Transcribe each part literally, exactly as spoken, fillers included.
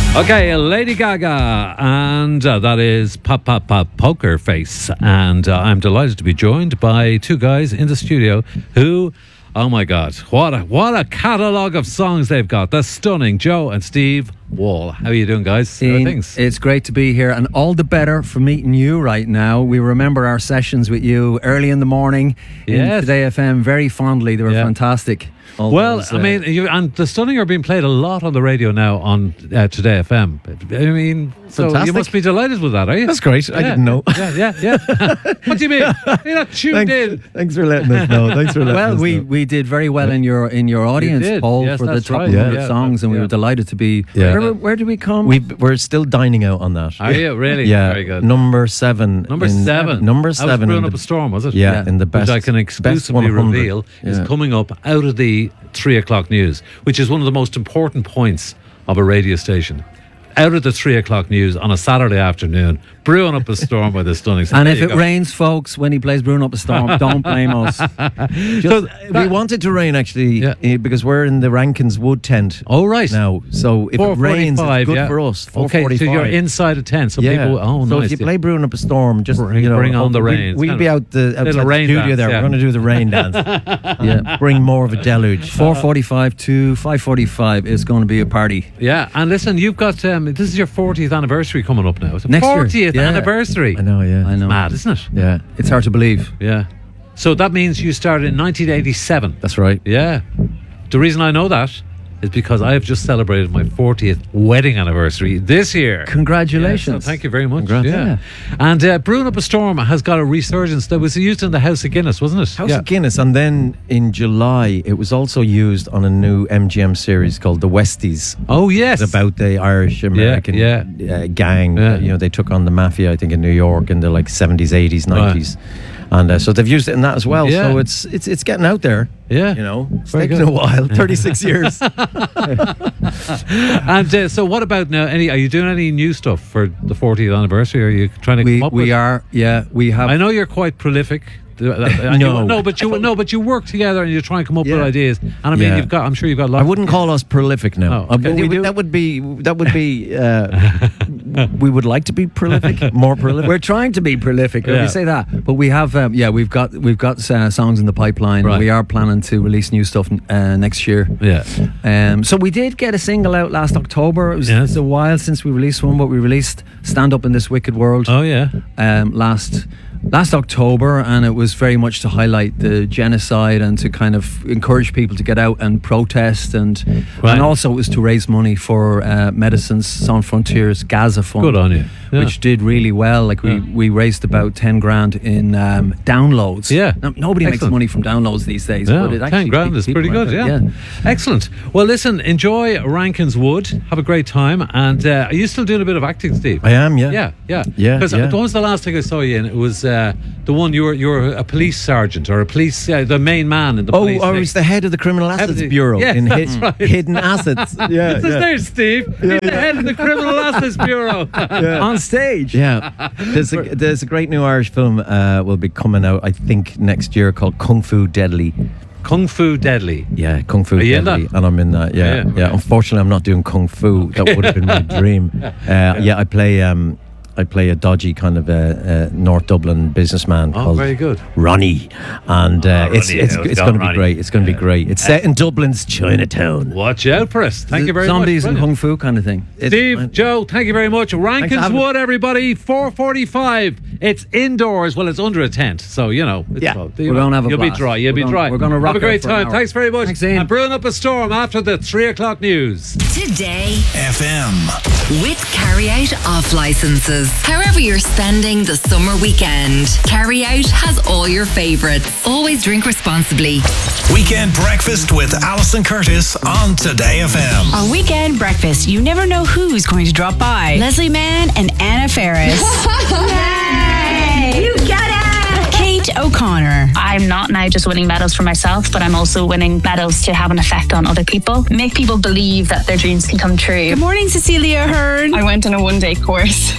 Okay, Lady Gaga, and uh, that is Pop Pop Pop Poker Face. And uh, I'm delighted to be joined by two guys in the studio who, oh my God, what a, what a catalogue of songs they've got. The stunning Joe and Steve Wall. How are you doing, guys? How are Ian, things? it's great to be here, and all the better for meeting you right now. We remember our sessions with you early in the morning Yes. in Today F M very fondly. They were Yeah. fantastic. All Well, those, I uh, mean, you, and the Stunning are being played a lot on the radio now on uh, Today F M. I mean, so you Fantastic. must be delighted with that, are you? That's great. I Yeah. didn't know. Yeah, yeah, yeah. What do you mean? You're not tuned Thanks, in. thanks for letting us know. Thanks for letting well, us we, know. we did very well in your in your audience did. poll Yes, for the that's top right. one hundred Yeah. songs, and we Yeah. were delighted to be. Yeah. Where, where did we come? we we're still dining out on that. Are you really? Yeah, Very good. number seven. Number in- seven. Number That was seven. Brewing in Up the- a Storm, was it? Yeah, Yeah. in the best. Which I can best exclusively one hundred. reveal is Yeah. coming up out of the three o'clock news, which is one of the most important points of a radio station. Out of the three o'clock news on a Saturday afternoon, Brewing Up a Storm by the Stunning. So and there if you it go. rains, folks, when he plays Brewing Up a Storm, don't blame us. Just, So we that- wanted to rain actually Yeah. eh, because we're in the Rankins Wood tent Oh, right. now. So if it rains, it's good yeah. for us. four Okay, so forty-five. you're inside a tent. So Yeah. people, oh, so nice. if you play Brewing Up a Storm, just Bring- you know, bring on the we- rain. It's We'll kind be of out the outside little the rain studio dance, there. yeah. We're going to do the rain dance. Yeah. Bring more of a deluge. four forty-five to five forty-five is going to be a party. Yeah, and listen, you've got, um, this is your fortieth anniversary coming up now. It's a Next year, fortieth yeah. anniversary. I know, yeah. I know. Mad, isn't it? Yeah, It's hard to believe. Yeah. So that means you started in nineteen eighty-seven. that's right. Yeah. The reason I know that is because I have just celebrated my fortieth wedding anniversary this year. Congratulations. Yeah, so thank you very much. Congrats. Yeah. And uh, Brewing Up a Storm has got a resurgence that was used in the House of Guinness, wasn't it? House yeah. of Guinness, and then in July it was also used on a new M G M series called The Westies. Oh, yes. It's about the Irish American yeah. Uh, gang. Yeah. Uh, you know, they took on the mafia, I think, in New York in the like seventies, eighties, Right. nineties, and uh, so they've used it in that as well. Yeah. So it's it's it's getting out there. Yeah. You know, it's Very taken good. a while, thirty-six years. And uh, so what about now? Any? Are you doing any new stuff for the fortieth anniversary? Are you trying to We come up we with? are yeah we have I know you're quite prolific. And No. you, no, but you no, but you work together and you try and come up with Yeah. ideas. And I mean, Yeah. you've got. I'm sure you've got. I Lots. wouldn't call us prolific now. Oh, Uh, okay. but Yeah, we we do. that would be that would be uh, we would like to be prolific, more prolific. We're trying to be prolific. Let Yeah. me say that. But we have, um, yeah, we've got we've got uh, songs in the pipeline. Right. We are planning to release new stuff uh, next year. Yeah. Um, so we did get a single out last October. It was Yes. it's a while since we released one, but we released "Stand Up in This Wicked World" Oh yeah. um, last last October, and it was very much to highlight the genocide and to kind of encourage people to get out and protest, and Right. and also it was to raise money for uh, Medicines Sans Frontières Gaza Fund. Good on you. Yeah. Which did really well. Like we, Yeah. we raised about ten grand in um, downloads. Yeah. Now, nobody Excellent. makes money from downloads these days. Yeah, but it ten actually grand pe- is people pretty are good. out Yeah. there. Excellent. Well, listen, enjoy Rankins Wood. Have a great time. And uh, are you still doing a bit of acting, Steve? I am, yeah. Yeah, yeah, Yeah, Because yeah. what was the last thing I saw you in? It was uh, the one you were you were a police sergeant or a police uh, the main man in the Oh, police. I thing. was the head of the Criminal Head of Assets the- Bureau Yes, in that's hid- right. Hidden Assets. Yeah, It's there, Steve. He's the head of the Criminal Assets Bureau. On stage. Yeah, there's a there's a great new Irish film uh, will be coming out I think next year called Kung Fu Deadly. Kung Fu Deadly. Yeah, Kung Fu Are you in Deadly, that? and I'm in that. Yeah, Yeah, yeah. okay. Unfortunately, I'm not doing Kung Fu. That would have been my dream. Uh, yeah, I play um, I play a dodgy kind of a, a North Dublin businessman Oh, called very good. Ronnie, and uh, Oh, it's Ronnie, it's how's it's it going to going, be Ronnie? great. It's going to be great. It's set in Dublin's Chinatown. Watch out for us. Thank you very Zombies much. and Brilliant. kung fu kind of thing. It's- Steve, Joe, thank you very much. for Rankins having Wood, everybody, four forty-five. It's indoors. Well, it's under a tent, so, you know. It's Yeah. well, We're gonna have a You'll be blast. dry. You'll We're be gonna- dry. we're gonna Have rock a great out for an time. hour. Thanks very much. Thanks, Ian. And brewing up a storm after the three o'clock news. Today F M. with Carry Out off licenses. However you're spending the summer weekend, Carry Out has all your favourites. Always drink responsibly. Weekend breakfast with Alison Curtis on Today F M. On Weekend Breakfast, you never know who's going to drop by. Leslie Mann and Anna Ferris. Yay! You get it! Kate Sinead O'Connor. I'm not now just winning medals for myself, but I'm also winning medals to have an effect on other people. Make people believe that their dreams can come true. Good morning, Cecilia Ahern. I went on a one-day course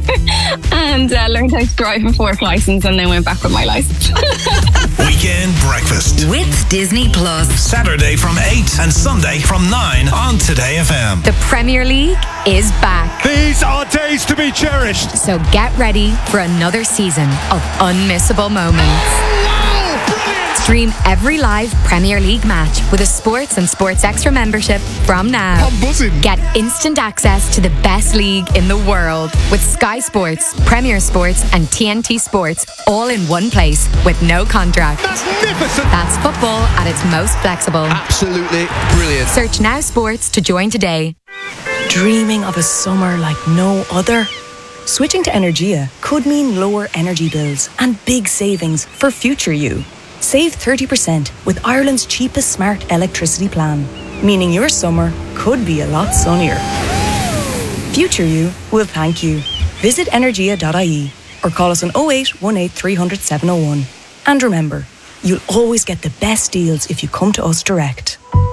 and uh, learned how to drive a fork license, and then went back with my license. Weekend Breakfast With Disney Plus. Saturday from eight and Sunday from nine on Today F M. The Premier League is back. These are days to be cherished. So get ready for another season of unmissable moments. Stream every live Premier League match with a Sports and Sports Extra membership from now. I'm buzzing. Get instant access to the best league in the world with Sky Sports, Premier Sports and T N T Sports all in one place with no contract. Magnificent. That's football at its most flexible. Absolutely brilliant. Search Now Sports to join today. Dreaming of a summer like no other? Switching to Energia could mean lower energy bills and big savings for future you. Save thirty percent with Ireland's cheapest smart electricity plan, meaning your summer could be a lot sunnier. Future you will thank you. Visit energia dot I E or call us on oh eight one eight three hundred seven oh one. And remember, you'll always get the best deals if you come to us direct.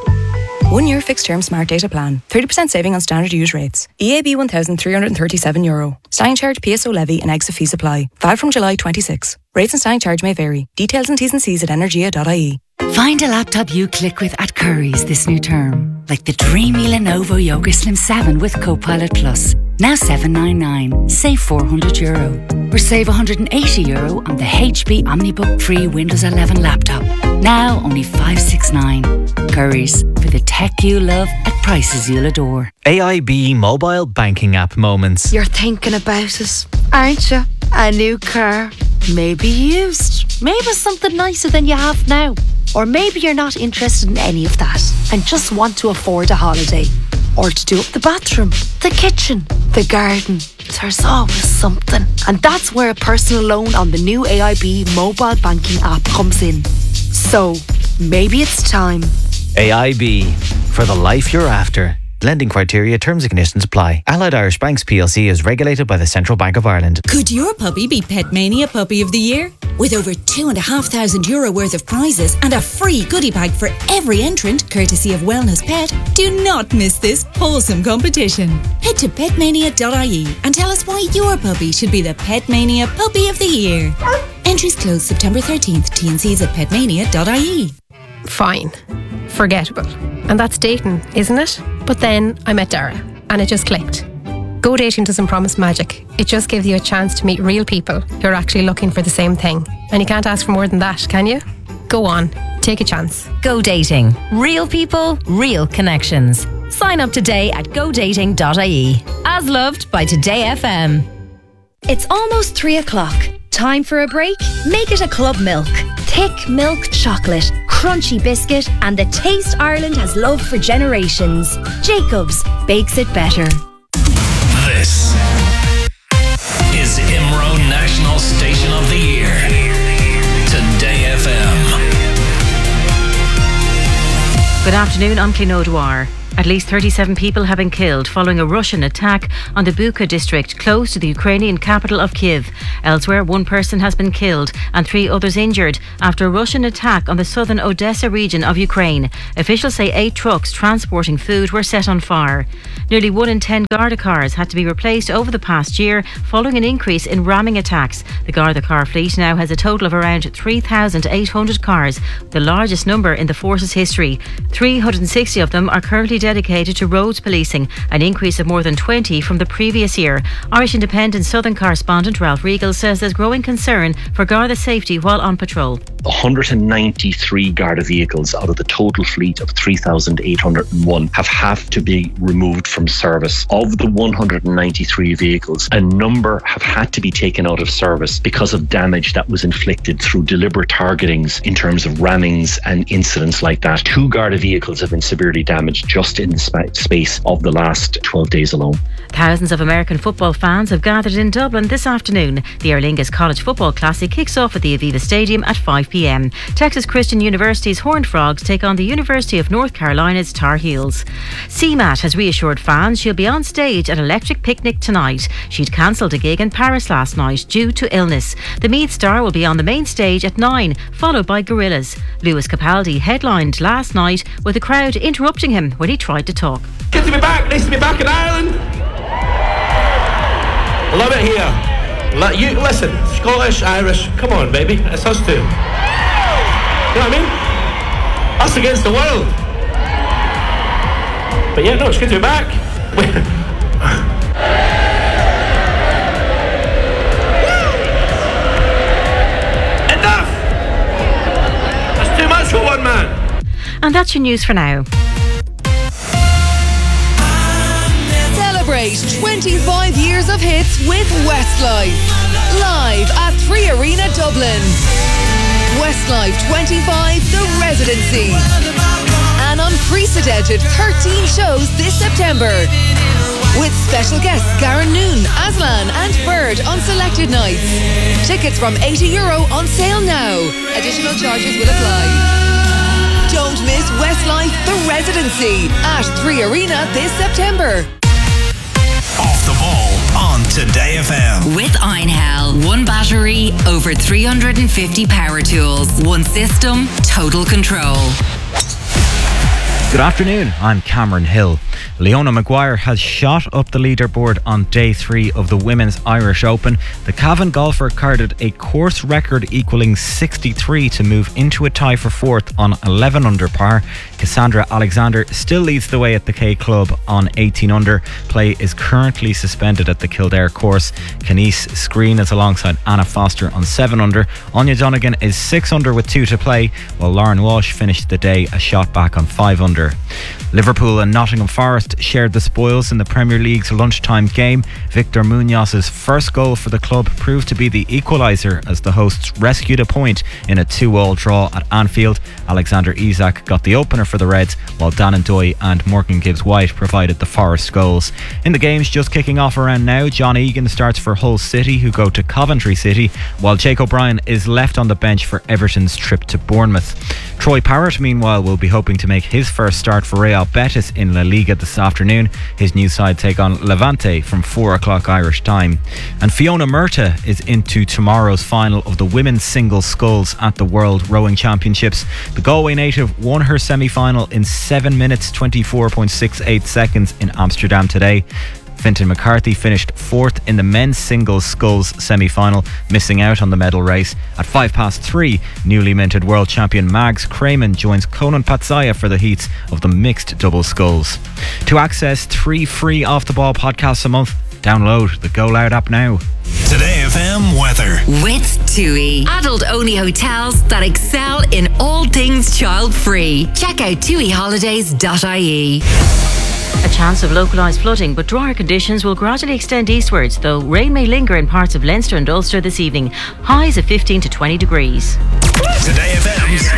One year fixed term smart data plan. thirty percent saving on standard use rates. E A B one thousand three hundred thirty-seven euro. Standing charge, P S O levy and exit fees apply. Valid from July twenty-sixth. Rates and standing charge may vary. Details and T's and C's at energia dot I E. Find a laptop you click with at Curry's this new term. Like the dreamy Lenovo Yoga Slim seven with Copilot Plus. Now seven ninety-nine. Save four hundred euro. Or save one hundred eighty euro on the H P OmniBook Free Windows eleven laptop. Now only five sixty-nine. Curry's, for the tech you love at prices you'll adore. A I B mobile banking app moments. You're thinking about it, aren't you? A new car. Maybe used. Maybe something nicer than you have now. Or maybe you're not interested in any of that and just want to afford a holiday. Or to do up the bathroom, the kitchen, the garden. There's always something. And that's where a personal loan on the new A I B mobile banking app comes in. So, maybe it's time. A I B, for the life you're after. Lending criteria, terms and conditions apply. Allied Irish Banks P L C is regulated by the Central Bank of Ireland. Could your puppy be Petmania Puppy of the Year? With over two and a half thousand euro worth of prizes and a free goodie bag for every entrant, courtesy of Wellness Pet, do not miss this wholesome competition. Head to petmania dot I E and tell us why your puppy should be the Petmania Puppy of the Year. Entries close September thirteenth. T and C's at petmania dot I E. Fine. Forgettable. And that's dating, isn't it? But then I met Dara and it just clicked. Go Dating doesn't promise magic. It just gives you a chance to meet real people who are actually looking for the same thing. And you can't ask for more than that, can you? Go on, take a chance. Go Dating. Real people, real connections. Sign up today at go dating dot I E. As loved by Today F M. It's almost three o'clock. Time for a break? Make it a Club Milk. Thick milk chocolate, crunchy biscuit, and the taste Ireland has loved for generations. Jacobs bakes it better. This is I M R O National Station of the Year. Today F M. Good afternoon, I'm Clín O'Dwyer. At least thirty-seven people have been killed following a Russian attack on the Bucha district close to the Ukrainian capital of Kyiv. Elsewhere, one person has been killed and three others injured after a Russian attack on the southern Odessa region of Ukraine. Officials say eight trucks transporting food were set on fire. Nearly one in ten Garda cars had to be replaced over the past year following an increase in ramming attacks. The Garda car fleet now has a total of around three thousand eight hundred cars, the largest number in the force's history. three hundred sixty of them are currently dedicated to roads policing, an increase of more than twenty from the previous year. Irish Independent Southern correspondent Ralph Regal says there's growing concern for Garda safety while on patrol. one hundred ninety-three Garda vehicles out of the total fleet of three thousand eight hundred one have had to be removed from service. Of the one hundred ninety-three vehicles, a number have had to be taken out of service because of damage that was inflicted through deliberate targetings in terms of rammings and incidents like that. Two Garda vehicles have been severely damaged just just in the sp- space of the last twelve days alone. Thousands of American football fans have gathered in Dublin this afternoon. The Aer Lingus College Football Classic kicks off at the Aviva Stadium at five p m. Texas Christian University's Horned Frogs take on the University of North Carolina's Tar Heels. C M A T has reassured fans she'll be on stage at Electric Picnic tonight. She'd cancelled a gig in Paris last night due to illness. The Meath star will be on the main stage at nine, followed by Gorillaz. Lewis Capaldi headlined last night with the crowd interrupting him when he tried to talk. Good to be back. Nice to be back in Ireland. Love it here. Lo- you listen, Scottish, Irish. Come on, baby. It's us two. You know what I mean? Us against the world. But yeah, no, it's good to be back. Enough. That's too much for one man. And that's your news for now. Celebrate twenty-five years of hits with Westlife. Live at three Arena Dublin. Westlife twenty-five, The Residency. An unprecedented thirteen shows this September. With special guests Garen Noon, Aslan and Bird on selected nights. Tickets from eighty euro on sale now. Additional charges will apply. Don't miss Westlife, The Residency at three Arena this September. Off the ball on Today F M. With Einhell. One battery, over three hundred fifty power tools. One system, total control. Good afternoon, I'm Cameron Hill. Leona Maguire has shot up the leaderboard on day three of the Women's Irish Open. The Cavan golfer carded a course record equaling sixty-three to move into a tie for fourth on eleven under par. Cassandra Alexander still leads the way at the K Club on eighteen under. Play is currently suspended at the Kildare course. Kenise Screen is alongside Anna Foster on seven under. Anya Donegan is six under with two to play, while Lauren Walsh finished the day a shot back on five under. Liverpool and Nottingham Forest shared the spoils in the Premier League's lunchtime game. Victor Munoz's first goal for the club proved to be the equaliser as the hosts rescued a point in a two-all draw at Anfield. Alexander Isak got the opener for the Reds, while Dannon Doy and Morgan Gibbs-White provided the Forest goals. In the games just kicking off around now, John Egan starts for Hull City, who go to Coventry City, while Jake O'Brien is left on the bench for Everton's trip to Bournemouth. Troy Parrott, meanwhile, will be hoping to make his first start for Real Betis in La Liga this afternoon. His new side take on Levante from four o'clock Irish time. And Fiona Murtagh is into tomorrow's final of the women's singles sculls at the World Rowing Championships. The Galway native won her semi-final in seven minutes twenty-four point six eight seconds in Amsterdam today. Fintan McCarthy finished fourth in the men's singles sculls semi-final, missing out on the medal race. At five past three, newly minted world champion Mags Crayman joins Conan Patsaya for the heats of the mixed double sculls. To access three free Off the Ball podcasts a month, download the Go Loud app now. Today F M weather. With TUI. Adult-only hotels that excel in all things child-free. Check out tui holidays dot I E. A chance of localised flooding, but drier conditions will gradually extend eastwards, though rain may linger in parts of Leinster and Ulster this evening. Highs of fifteen to twenty degrees. Today F M's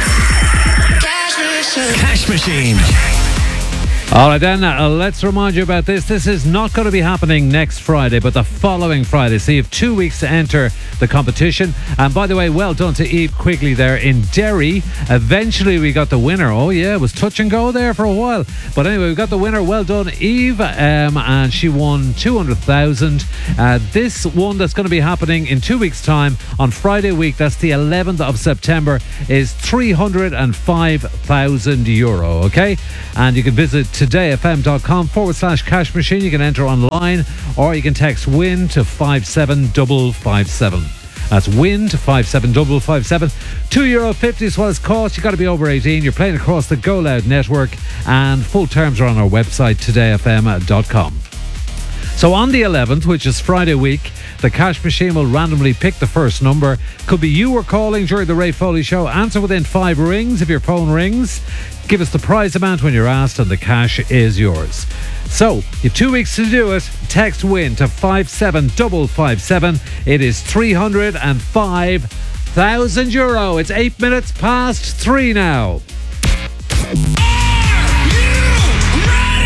Cash Machine. All right, then, uh, let's remind you about this. This is not going to be happening next Friday, but the following Friday. So you have two weeks to enter the competition. And by the way, well done to Eve Quigley there in Derry. Eventually, we got the winner. Oh, yeah, it was touch and go there for a while. But anyway, we got the winner. Well done, Eve. Um, and she won two hundred thousand. Uh, this one that's going to be happening in two weeks' time on Friday week, that's the eleventh of September, is three hundred five thousand euro, okay? And you can visit todayfm.com forward slash cash machine. You can enter online, or you can text WIN to five seven five five seven. That's WIN to five seven five five seven. two euro fifty is what it's cost. You've got to be over eighteen. You're playing across the Go Loud network, and full terms are on our website, today f m dot com. So on the eleventh, which is Friday week, the cash machine will randomly pick the first number. Could be you were calling during the Ray Foley show. Answer within five rings if your phone rings. Give us the prize amount when you're asked, and the cash is yours. So, you have two weeks to do it. Text WIN to five seven five five seven. It is three hundred five thousand euro. It's eight minutes past three now. Are you ready?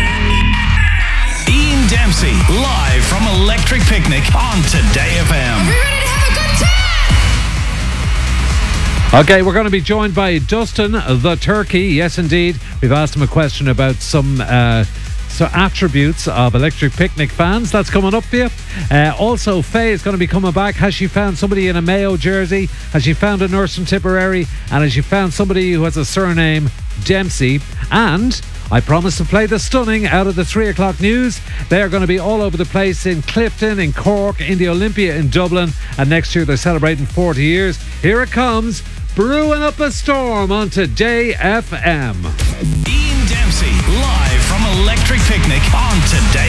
Electric Picnic on Today F M. Okay, we're going to be joined by Dustin the Turkey. Yes, indeed. We've asked him a question about some uh, so attributes of Electric Picnic fans. That's coming up for you. Uh, also, Faye is going to be coming back. Has she found somebody in a Mayo jersey? Has she found a nurse from Tipperary? And has she found somebody who has a surname Dempsey? And I promised to play the stunning out of the three o'clock news. They are going to be all over the place in Clifton, in Cork, in the Olympia in Dublin. And next year they're celebrating forty years. Here it comes. Brewing up a storm on Today F M. Ian Dempsey, live from Electric Picnic on Today